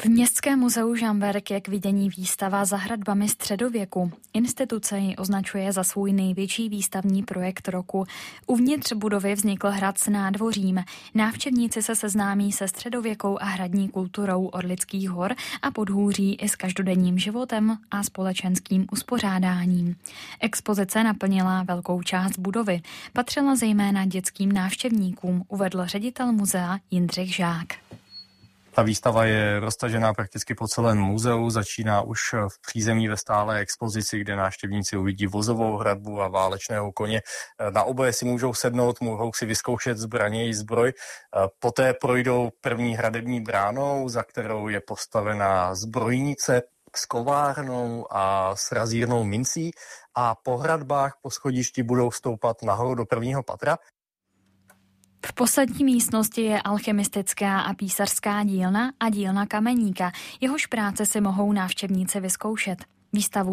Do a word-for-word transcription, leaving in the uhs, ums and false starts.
V Městském muzeu Žamberk je k vidění výstava Za hradbami středověku. Instituce ji označuje za svůj největší výstavní projekt roku. Uvnitř budovy vznikl hrad s nádvořím. Návštěvníci se seznámí se středověkou a hradní kulturou Orlických hor a podhůří i s každodenním životem a společenským uspořádáním. Expozice naplnila velkou část budovy. Patřila zejména dětským návštěvníkům, uvedl ředitel muzea Jindřich Žák. Ta výstava je roztažená prakticky po celém muzeu, začíná už v přízemí ve stálé expozici, kde návštěvníci uvidí vozovou hradbu a válečného koně. Na oboje si můžou sednout, mohou si vyzkoušet zbraně i zbroj. Poté projdou první hradební bránou, za kterou je postavená zbrojnice s kovárnou a s razírnou mincí, a po hradbách po schodišti budou stoupat nahoru do prvního patra. V poslední místnosti je alchymistická a písařská dílna a dílna kameníka. Jehož práce si mohou návštěvníci vyzkoušet. Výstavu